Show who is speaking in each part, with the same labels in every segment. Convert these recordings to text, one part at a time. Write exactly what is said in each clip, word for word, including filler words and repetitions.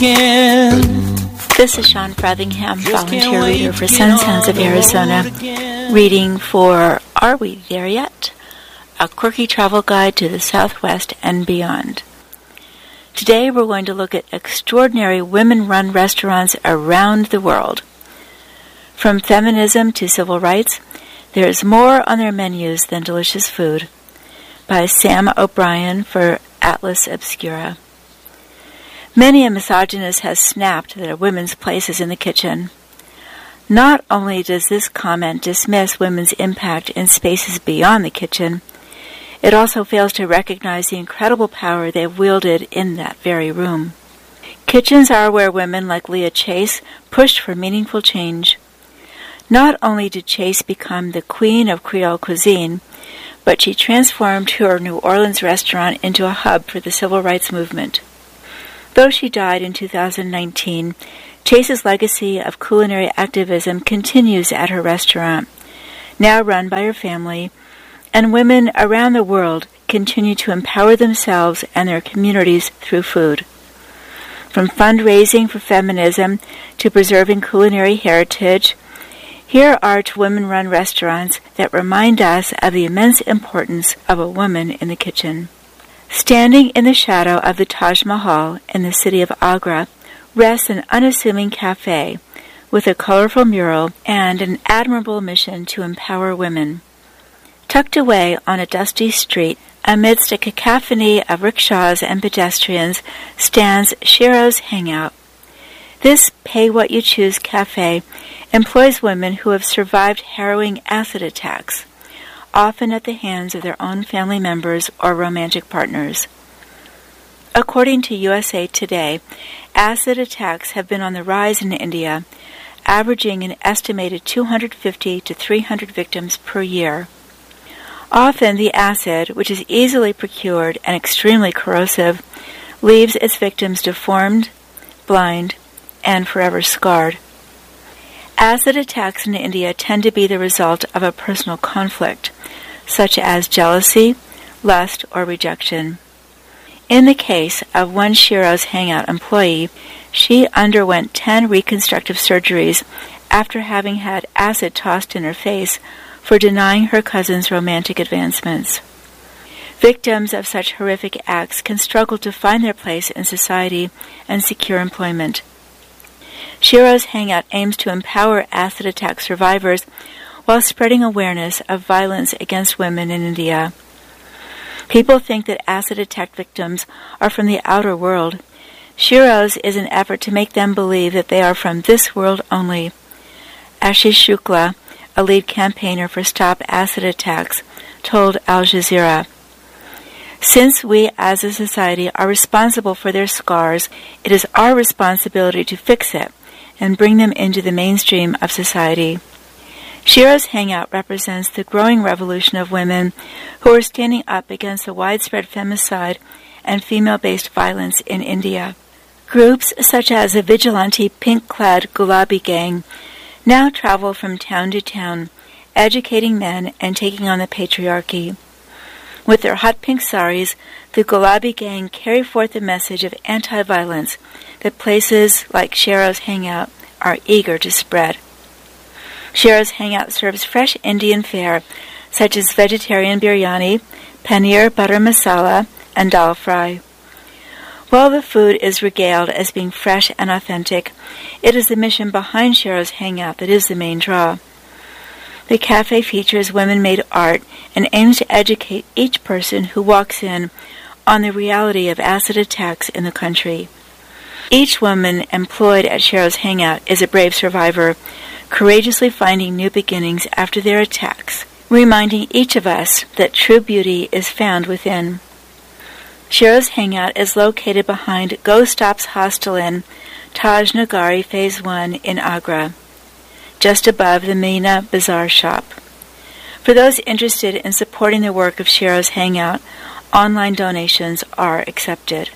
Speaker 1: This is Sean Frothingham, volunteer reader for Sun Sounds of Arizona, reading for Are We There Yet? A quirky travel guide to the Southwest and beyond. Today we're going to look at extraordinary women-run restaurants around the world. From feminism to civil rights, there is more on their menus than delicious food. By Sam O'Brien for Atlas Obscura. Many a misogynist has snapped that a woman's place is in the kitchen. Not only does this comment dismiss women's impact in spaces beyond the kitchen, it also fails to recognize the incredible power they have wielded in that very room. Kitchens are where women like Leah Chase pushed for meaningful change. Not only did Chase become the queen of Creole cuisine, but she transformed her New Orleans restaurant into a hub for the civil rights movement. Though she died in two thousand nineteen, Chase's legacy of culinary activism continues at her restaurant, now run by her family, and women around the world continue to empower themselves and their communities through food. From fundraising for feminism to preserving culinary heritage, here are two women-run restaurants that remind us of the immense importance of a woman in the kitchen. Standing in the shadow of the Taj Mahal in the city of Agra rests an unassuming cafe with a colorful mural and an admirable mission to empower women. Tucked away on a dusty street amidst a cacophony of rickshaws and pedestrians stands Shiro's Hangout. This pay-what-you-choose cafe employs women who have survived harrowing acid attacks, often at the hands of their own family members or romantic partners. According to U S A Today, acid attacks have been on the rise in India, averaging an estimated two hundred fifty to three hundred victims per year. Often the acid, which is easily procured and extremely corrosive, leaves its victims deformed, blind, and forever scarred. Acid attacks in India tend to be the result of a personal conflict, such as jealousy, lust, or rejection. In the case of one Shiro's Hangout employee, she underwent ten reconstructive surgeries after having had acid tossed in her face for denying her cousin's romantic advancements. Victims of such horrific acts can struggle to find their place in society and secure employment. Shiro's Hangout aims to empower acid attack survivors while spreading awareness of violence against women in India. People think that acid attack victims are from the outer world. Shiro's is an effort to make them believe that they are from this world only. Ashish Shukla, a lead campaigner for Stop Acid Attacks, told Al Jazeera, "Since we as a society are responsible for their scars, it is our responsibility to fix it and bring them into the mainstream of society." Shiro's Hangout represents the growing revolution of women who are standing up against the widespread femicide and female-based violence in India. Groups such as the vigilante pink-clad Gulabi Gang now travel from town to town, educating men and taking on the patriarchy. With their hot pink saris, the Gulabi Gang carry forth the message of anti-violence that places like Shiro's Hangout are eager to spread. Shiro's Hangout serves fresh Indian fare, such as vegetarian biryani, paneer butter masala, and dal fry. While the food is regaled as being fresh and authentic, it is the mission behind Shiro's Hangout that is the main draw. The cafe features women-made art and aims to educate each person who walks in on the reality of acid attacks in the country. Each woman employed at Shiro's Hangout is a brave survivor, courageously finding new beginnings after their attacks, reminding each of us that true beauty is found within. Shiro's Hangout is located behind Go Stop's Hostel Inn, Taj Nagari Phase one in Agra, just above the Meena Bazaar shop. For those interested in supporting the work of Shiro's Hangout, online donations are accepted.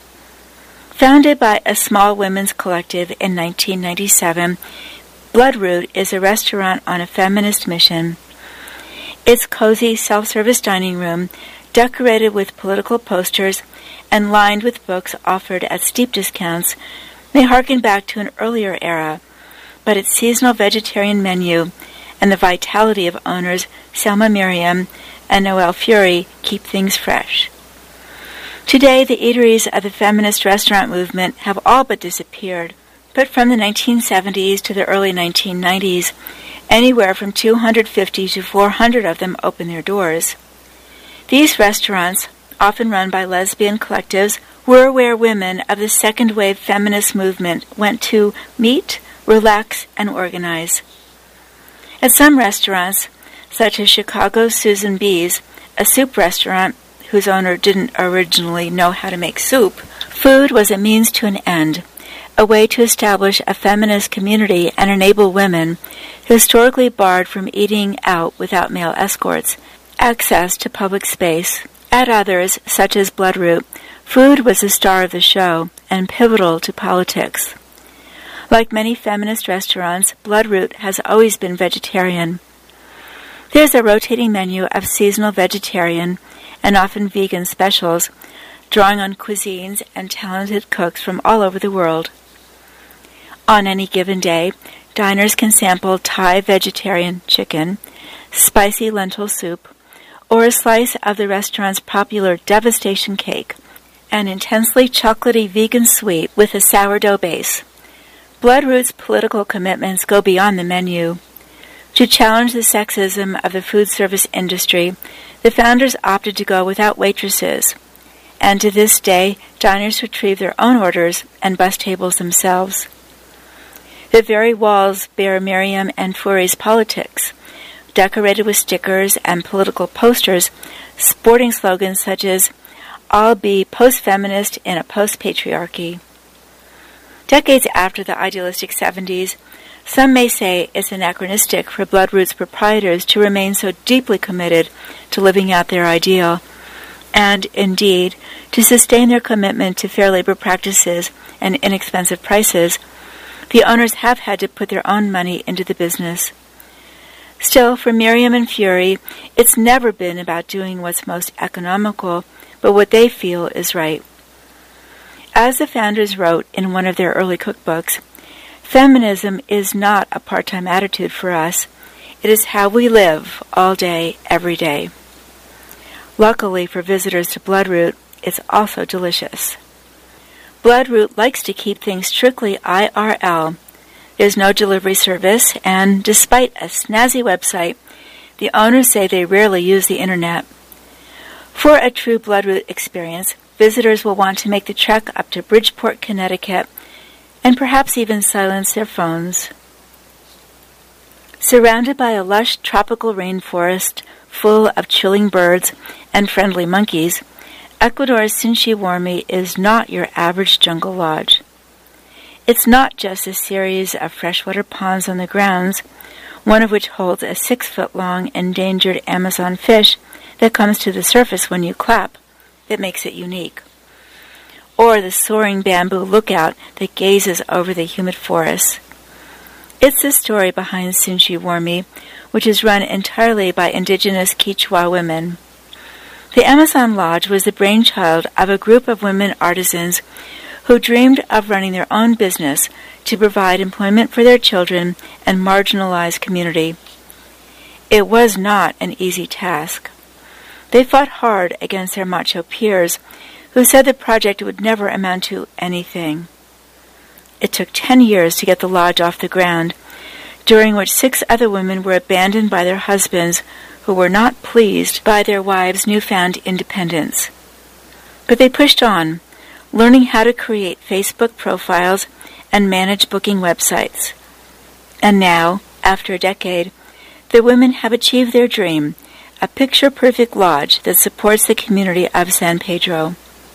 Speaker 1: Founded by a small women's collective in nineteen ninety-seven, Bloodroot is a restaurant on a feminist mission. Its cozy self-service dining room, decorated with political posters and lined with books offered at steep discounts, may harken back to an earlier era, but its seasonal vegetarian menu and the vitality of owners Selma Miriam and Noelle Fury keep things fresh. Today, the eateries of the feminist restaurant movement have all but disappeared, but from the nineteen seventies to the early nineteen nineties, anywhere from two hundred fifty to four hundred of them open their doors. These restaurants, often run by lesbian collectives, were where women of the second-wave feminist movement went to meet, relax, and organize. At some restaurants, such as Chicago's Susan B's, a soup restaurant whose owner didn't originally know how to make soup, food was a means to an end, a way to establish a feminist community and enable women, historically barred from eating out without male escorts, access to public space. At others, such as Bloodroot, food was the star of the show and pivotal to politics. Like many feminist restaurants, Bloodroot has always been vegetarian. There's a rotating menu of seasonal vegetarian and often vegan specials, drawing on cuisines and talented cooks from all over the world. On any given day, diners can sample Thai vegetarian chicken, spicy lentil soup, or a slice of the restaurant's popular Devastation cake, an intensely chocolatey vegan sweet with a sourdough base. Bloodroot's political commitments go beyond the menu. To challenge the sexism of the food service industry, the founders opted to go without waitresses, and to this day, diners retrieve their own orders and bus tables themselves. The very walls bear Miriam and Fury's politics, decorated with stickers and political posters sporting slogans such as, "I'll be post-feminist in a post-patriarchy." Decades after the idealistic seventies, some may say it's anachronistic for Bloodroot's proprietors to remain so deeply committed to living out their ideal, and, indeed, to sustain their commitment to fair labor practices and inexpensive prices. The owners have had to put their own money into the business. Still, for Miriam and Fury, it's never been about doing what's most economical, but what they feel is right. As the founders wrote in one of their early cookbooks, feminism is not a part-time attitude for us. It is how we live all day, every day. Luckily for visitors to Bloodroot, it's also delicious. Bloodroot likes to keep things strictly I R L. There's no delivery service, and despite a snazzy website, the owners say they rarely use the internet. For a true Bloodroot experience, visitors will want to make the trek up to Bridgeport, Connecticut, and perhaps even silence their phones. Surrounded by a lush tropical rainforest full of chilling birds and friendly monkeys, Ecuador's Sinchi-Warmi is not your average jungle lodge. It's not just a series of freshwater ponds on the grounds, one of which holds a six-foot-long endangered Amazon fish that comes to the surface when you clap, that makes it unique, or the soaring bamboo lookout that gazes over the humid forests. It's the story behind Sinchi-Warmi, which is run entirely by indigenous Quechua women. The Amazon Lodge was the brainchild of a group of women artisans who dreamed of running their own business to provide employment for their children and marginalized community. It was not an easy task. They fought hard against their macho peers, who said the project would never amount to anything. It took ten years to get the lodge off the ground, during which six other women were abandoned by their husbands, who were not pleased by their wives' newfound independence. But they pushed on, learning how to create Facebook profiles and manage booking websites. And now, after a decade, the women have achieved their dream, a picture-perfect lodge that supports the community of San Pedro.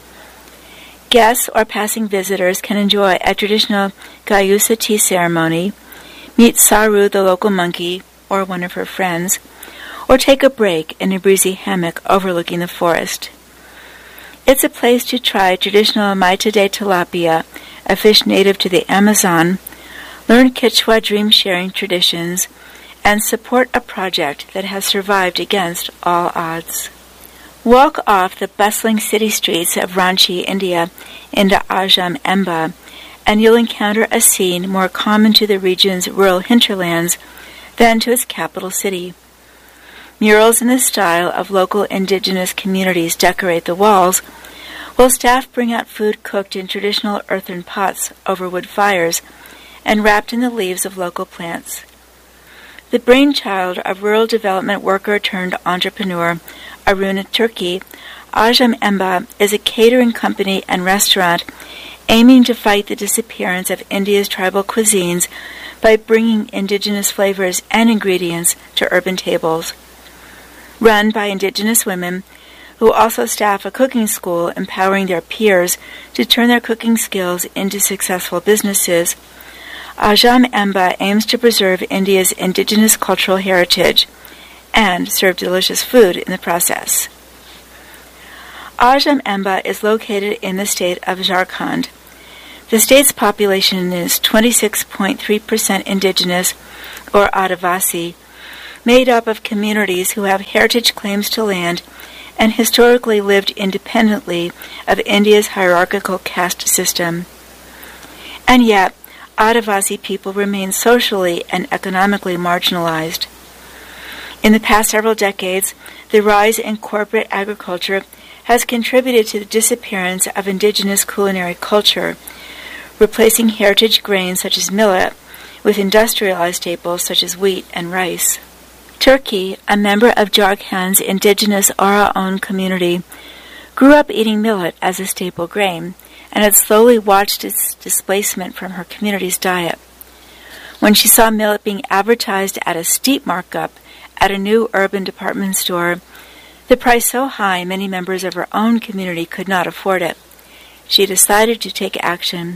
Speaker 1: Guests or passing visitors can enjoy a traditional Gayusa tea ceremony, meet Saru the local monkey or one of her friends, or take a break in a breezy hammock overlooking the forest. It's a place to try traditional Maita de tilapia, a fish native to the Amazon, learn Quechua dream-sharing traditions, and support a project that has survived against all odds. Walk off the bustling city streets of Ranchi, India, into Ajam Emba, and you'll encounter a scene more common to the region's rural hinterlands than to its capital city. Murals in the style of local indigenous communities decorate the walls, while staff bring out food cooked in traditional earthen pots over wood fires and wrapped in the leaves of local plants. The brainchild of rural development worker turned entrepreneur Aruna Turki, Ajam Emba is a catering company and restaurant aiming to fight the disappearance of India's tribal cuisines by bringing indigenous flavors and ingredients to urban tables. Run by indigenous women, who also staff a cooking school empowering their peers to turn their cooking skills into successful businesses, Ajam Emba aims to preserve India's indigenous cultural heritage and serve delicious food in the process. Ajam Emba is located in the state of Jharkhand. The state's population is twenty-six point three percent indigenous, or Adivasi, made up of communities who have heritage claims to land and historically lived independently of India's hierarchical caste system. And yet, Adivasi people remain socially and economically marginalized. In the past several decades, the rise in corporate agriculture has contributed to the disappearance of indigenous culinary culture, replacing heritage grains such as millet with industrialized staples such as wheat and rice. Turki, a member of Jharkhand's indigenous Oraon community, grew up eating millet as a staple grain and had slowly watched its displacement from her community's diet. When she saw millet being advertised at a steep markup at a new urban department store, the price so high many members of her own community could not afford it, she decided to take action.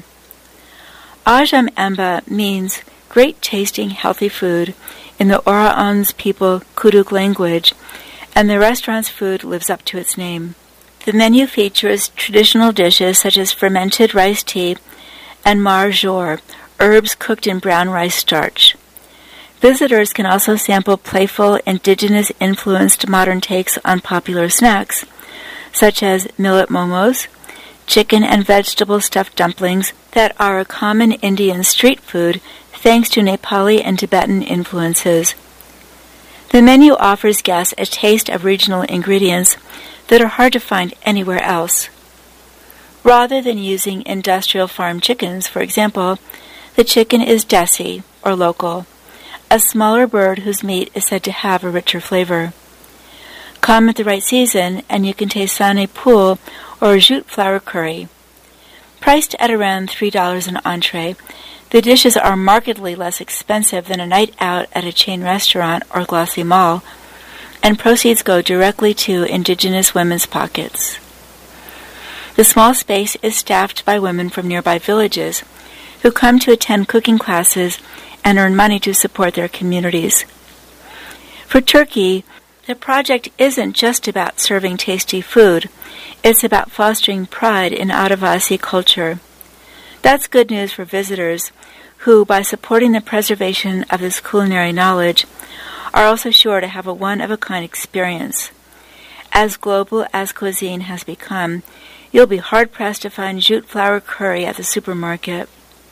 Speaker 1: Ajam Emba means great tasting healthy food in the Oraon's people Kuduk language, and the restaurant's food lives up to its name. The menu features traditional dishes such as fermented rice tea and mar jor, herbs cooked in brown rice starch. Visitors can also sample playful, indigenous-influenced modern takes on popular snacks, such as millet momos, chicken and vegetable stuffed dumplings that are a common Indian street food thanks to Nepali and Tibetan influences. The menu offers guests a taste of regional ingredients that are hard to find anywhere else. Rather than using industrial farm chickens, for example, the chicken is desi, or local, a smaller bird whose meat is said to have a richer flavor. Come at the right season, and you can taste sane pul or jute flour curry. Priced at around three dollars an entree, the dishes are markedly less expensive than a night out at a chain restaurant or glossy mall, and proceeds go directly to indigenous women's pockets. The small space is staffed by women from nearby villages who come to attend cooking classes and earn money to support their communities. For Turki, the project isn't just about serving tasty food, it's about fostering pride in Adivasi culture. That's good news for visitors who, by supporting the preservation of this culinary knowledge, are also sure to have a one-of-a-kind experience. As global as cuisine has become, you'll be hard-pressed to find jute flour curry at the supermarket.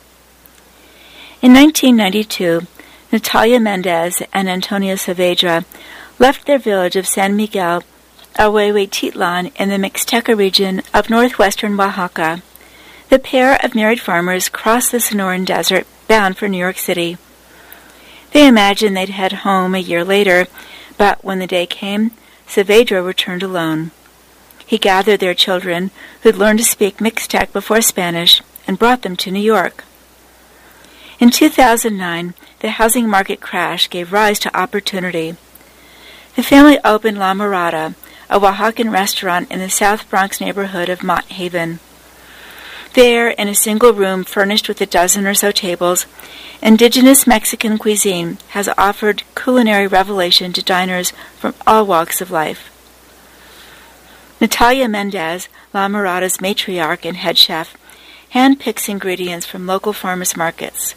Speaker 1: In nineteen ninety-two, Natalia Mendez and Antonio Saavedra left their village of San Miguel Ahuehuetitlan in the Mixteca region of northwestern Oaxaca. The pair of married farmers crossed the Sonoran Desert bound for New York City. They imagined they'd head home a year later, but when the day came, Saavedra returned alone. He gathered their children, who'd learned to speak Mixtec before Spanish, and brought them to New York. In two thousand nine, the housing market crash gave rise to opportunity. The family opened La Mirada, a Oaxacan restaurant in the South Bronx neighborhood of Mott Haven. There, in a single room furnished with a dozen or so tables, indigenous Mexican cuisine has offered culinary revelation to diners from all walks of life. Natalia Mendez, La Mirada's matriarch and head chef, handpicks ingredients from local farmers markets.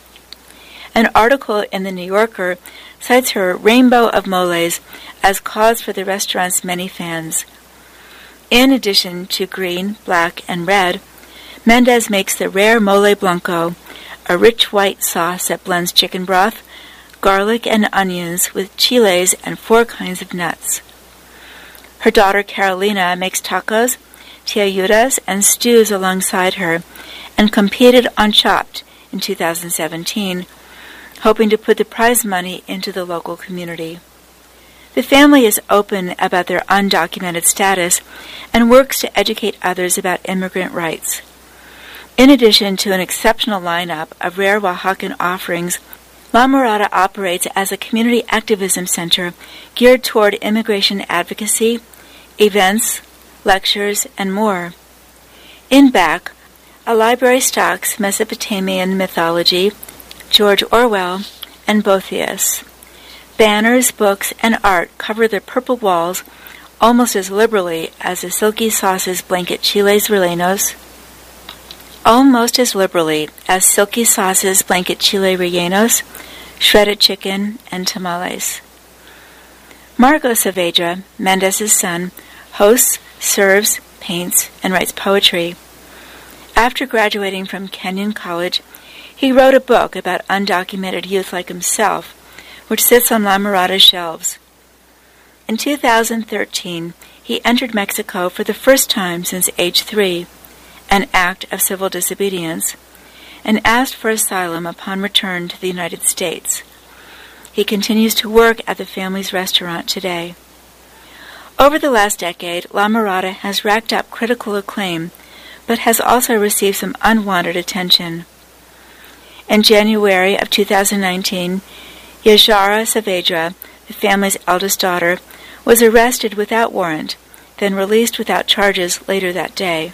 Speaker 1: An article in The New Yorker cites her rainbow of moles as cause for the restaurant's many fans. In addition to green, black, and red, Mendez makes the rare mole blanco, a rich white sauce that blends chicken broth, garlic, and onions with chiles and four kinds of nuts. Her daughter Carolina makes tacos, tlayudas, and stews alongside her, and competed on Chopped in two thousand seventeen, hoping to put the prize money into the local community. The family is open about their undocumented status and works to educate others about immigrant rights. In addition to an exceptional lineup of rare Oaxacan offerings, La Mirada operates as a community activism center geared toward immigration advocacy, events, lectures, and more. In back, a library stocks Mesopotamian mythology, George Orwell, and Boethius. Banners, books, and art cover the purple walls almost as liberally as the silky sauces blanket chiles rellenos, almost as liberally as silky sauces blanket chile rellenos, shredded chicken, and tamales. Margot Saavedra, Mendez's son, hosts, serves, paints, and writes poetry. After graduating from Kenyon College, he wrote a book about undocumented youth like himself, which sits on La Mirada's shelves. In two thousand thirteen, he entered Mexico for the first time since age three, an act of civil disobedience, and asked for asylum upon return to the United States. He continues to work at the family's restaurant today. Over the last decade, La Mirada has racked up critical acclaim, but has also received some unwanted attention. In January of two thousand nineteen, Yajara Saavedra, the family's eldest daughter, was arrested without warrant, then released without charges later that day.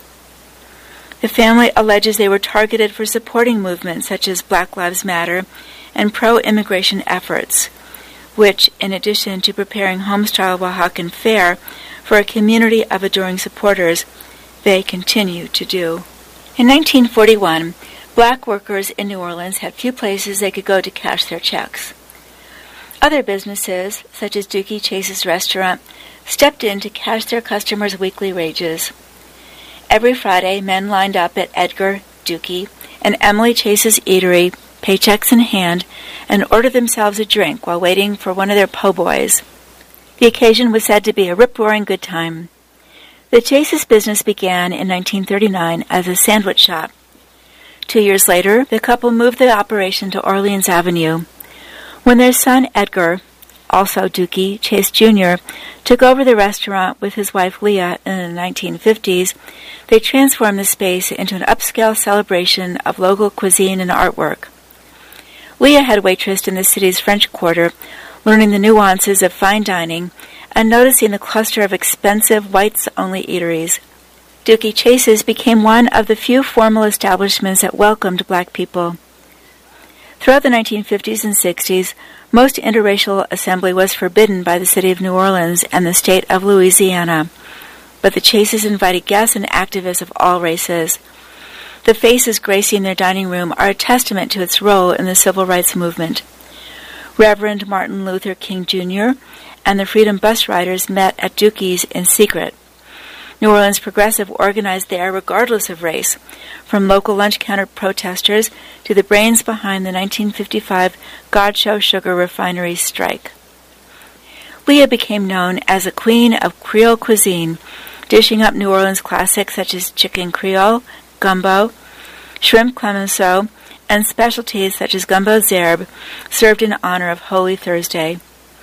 Speaker 1: The family alleges they were targeted for supporting movements such as Black Lives Matter and pro-immigration efforts, which, in addition to preparing homestyle Oaxacan fare for a community of adoring supporters, they continue to do. In nineteen forty-one, black workers in New Orleans had few places they could go to cash their checks. Other businesses, such as Dookie Chase's restaurant, stepped in to cash their customers' weekly wages. Every Friday, men lined up at Edgar, Dookie, and Emily Chase's eatery, paychecks in hand, and ordered themselves a drink while waiting for one of their po' boys. The occasion was said to be a rip-roaring good time. The Chase's business began in nineteen thirty-nine as a sandwich shop. Two years later, the couple moved the operation to Orleans Avenue. When their son Edgar, also Dookie Chase Junior, took over the restaurant with his wife Leah in the nineteen fifties, they transformed the space into an upscale celebration of local cuisine and artwork. Leah had waitressed in the city's French Quarter, learning the nuances of fine dining and noticing the cluster of expensive whites-only eateries. Dookie Chase's became one of the few formal establishments that welcomed black people. Throughout the nineteen fifties and sixties, most interracial assembly was forbidden by the city of New Orleans and the state of Louisiana, but the Chases invited guests and activists of all races. The faces gracing their dining room are a testament to its role in the civil rights movement. Reverend Martin Luther King Junior and the Freedom Bus Riders met at Dookie's in secret. New Orleans Progressive organized there regardless of race, from local lunch counter protesters to the brains behind the nineteen fifty-five Godchaux Sugar Refinery strike. Leah became known as a queen of Creole cuisine, dishing up New Orleans classics such as chicken Creole, gumbo, shrimp clemenceau, and specialties such as gumbo zerbe, served in honor of Holy Thursday.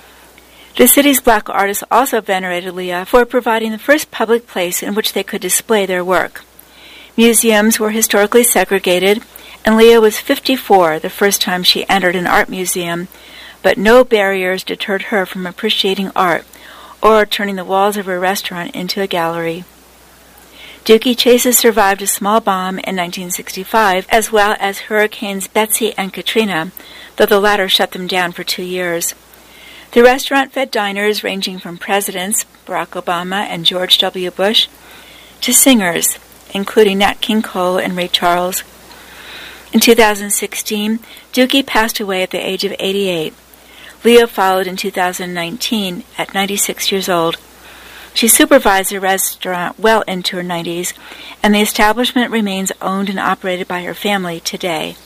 Speaker 1: The city's black artists also venerated Leah for providing the first public place in which they could display their work. Museums were historically segregated, and Leah was fifty-four the first time she entered an art museum, but no barriers deterred her from appreciating art or turning the walls of her restaurant into a gallery. Dookie Chase's survived a small bomb in nineteen sixty-five, as well as Hurricanes Betsy and Katrina, though the latter shut them down for two years. The restaurant fed diners ranging from presidents, Barack Obama and George W. Bush, to singers, including Nat King Cole and Ray Charles. In two thousand sixteen, Dookie passed away at the age of eighty-eight. Leah followed in two thousand nineteen at ninety-six years old. She supervised the restaurant well into her nineties, and the establishment remains owned and operated by her family today.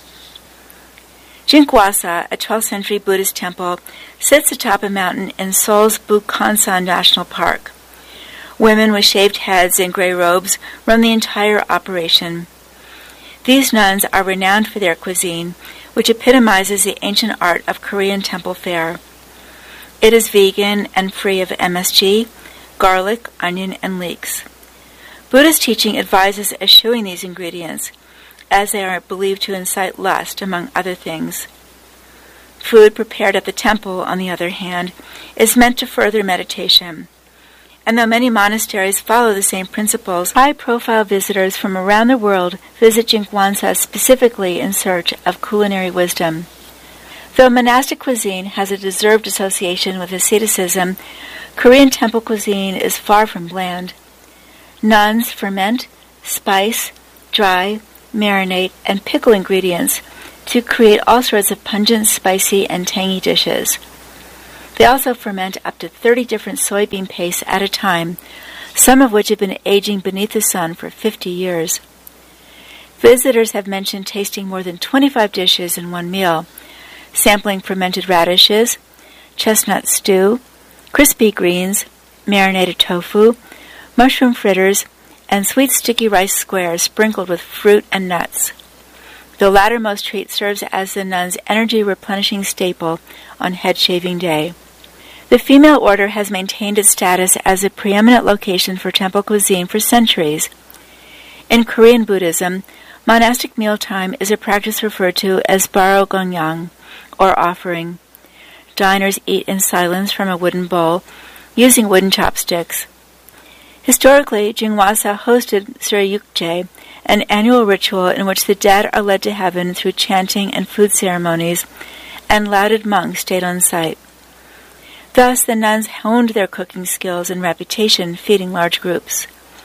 Speaker 1: Jinkwasa, a twelfth century Buddhist temple, sits atop a mountain in Seoul's Bukhansan National Park. Women with shaved heads and gray robes run the entire operation. These nuns are renowned for their cuisine, which epitomizes the ancient art of Korean temple fare. It is vegan and free of M S G, garlic, onion, and leeks. Buddhist teaching advises eschewing these ingredients, as they are believed to incite lust, among other things. Food prepared at the temple, on the other hand, is meant to further meditation. And though many monasteries follow the same principles, high-profile visitors from around the world visit Jinkwasa specifically in search of culinary wisdom. Though monastic cuisine has a deserved association with asceticism, Korean temple cuisine is far from bland. Nuns ferment, spice, dry, marinate, and pickle ingredients to create all sorts of pungent, spicy, and tangy dishes. They also ferment up to thirty different soybean pastes at a time, some of which have been aging beneath the sun for fifty years. Visitors have mentioned tasting more than twenty-five dishes in one meal, sampling fermented radishes, chestnut stew, crispy greens, marinated tofu, mushroom fritters, and sweet sticky rice squares sprinkled with fruit and nuts. The lattermost treat serves as the nun's energy-replenishing staple on head-shaving day. The female order has maintained its status as a preeminent location for temple cuisine for centuries. In Korean Buddhism, monastic mealtime is a practice referred to as baro gongyang, or offering. Diners eat in silence from a wooden bowl, using wooden chopsticks. Historically, Jinkwasa hosted Suryukje, an annual ritual in which the dead are led to heaven through chanting and food ceremonies, and lauded monks stayed on site. Thus, the nuns honed their cooking skills and reputation, feeding large groups.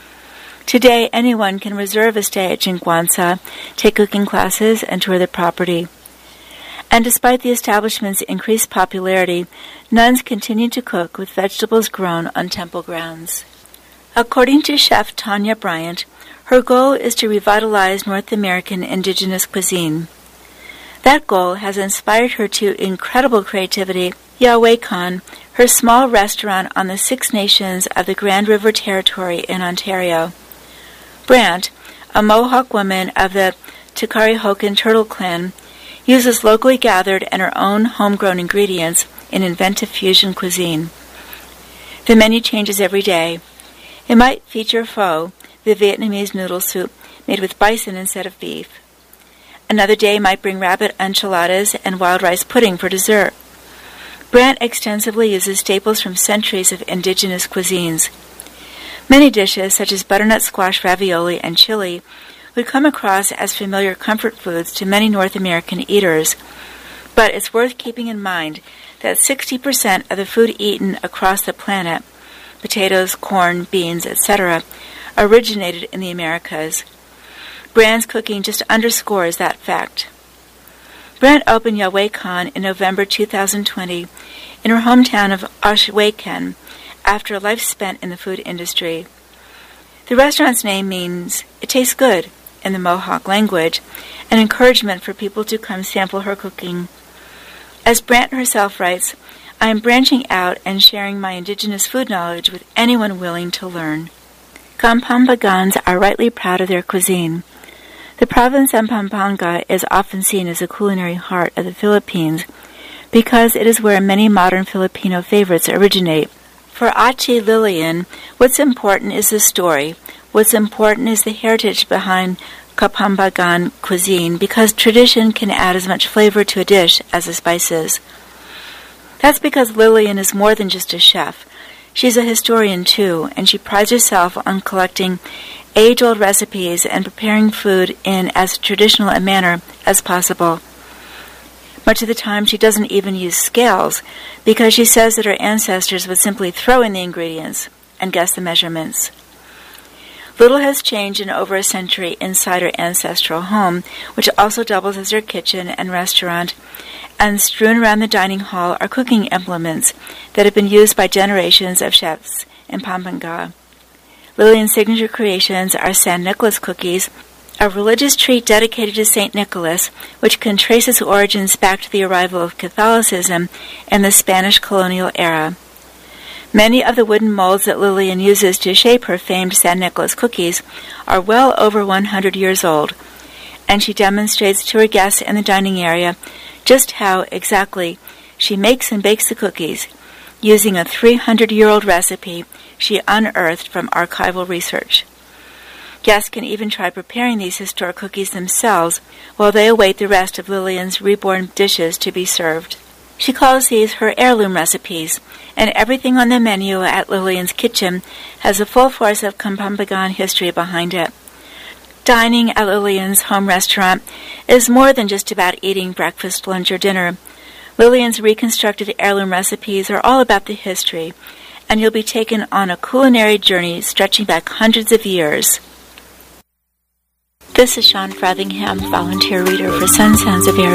Speaker 1: Today, anyone can reserve a stay at Jinkwasa, take cooking classes, and tour the property. And despite the establishment's increased popularity, nuns continue to cook with vegetables grown on temple grounds. According to chef Tanya Bryant, her goal is to revitalize North American indigenous cuisine. That goal has inspired her to incredible creativity. Yahweh-Con, her small restaurant on the Six Nations of the Grand River Territory in Ontario. Brant, a Mohawk woman of the Tukarihokan Turtle Clan, uses locally gathered and her own homegrown ingredients in inventive fusion cuisine. The menu changes every day. It might feature pho, the Vietnamese noodle soup made with bison instead of beef. Another day might bring rabbit enchiladas and wild rice pudding for dessert. Brant extensively uses staples from centuries of indigenous cuisines. Many dishes, such as butternut squash ravioli and chili, would come across as familiar comfort foods to many North American eaters, but it's worth keeping in mind that sixty percent of the food eaten across the planet, potatoes, corn, beans, et cetera, originated in the Americas. Brant's cooking just underscores that fact. Brant opened Yahweh-Con in November two thousand twenty in her hometown of Ohsweken after a life spent in the food industry. The restaurant's name means, "It tastes good," in the Mohawk language, an encouragement for people to come sample her cooking. As Brant herself writes, "I am branching out and sharing my indigenous food knowledge with anyone willing to learn." Kapambagans are rightly proud of their cuisine. The province of Pampanga is often seen as the culinary heart of the Philippines because it is where many modern Filipino favorites originate. For Achi Lillian, what's important is the story. What's important is the heritage behind Kapambagan cuisine because tradition can add as much flavor to a dish as the spices. That's because Lillian is more than just a chef. She's a historian too, and she prides herself on collecting age-old recipes and preparing food in as traditional a manner as possible. Much of the time she doesn't even use scales because she says that her ancestors would simply throw in the ingredients and guess the measurements. Little has changed in over a century inside her ancestral home, which also doubles as her kitchen and restaurant, and strewn around the dining hall are cooking implements that have been used by generations of chefs in Pampanga. Lillian's signature creations are San Nicolas cookies, a religious treat dedicated to Saint Nicholas, which can trace its origins back to the arrival of Catholicism in the Spanish colonial era. Many of the wooden molds that Lillian uses to shape her famed San Nicolas cookies are well over one hundred years old, and she demonstrates to her guests in the dining area just how exactly she makes and bakes the cookies, using a three hundred year old recipe she unearthed from archival research. Guests can even try preparing these historic cookies themselves while they await the rest of Lillian's reborn dishes to be served. She calls these her heirloom recipes, and everything on the menu at Lillian's kitchen has a full force of Kapampangan history behind it. Dining at Lillian's home restaurant is more than just about eating breakfast, lunch, or dinner. Lillian's reconstructed heirloom recipes are all about the history, and you'll be taken on a culinary journey stretching back hundreds of years. This is Sean Frothingham, volunteer reader for Sun Sounds of Arizona.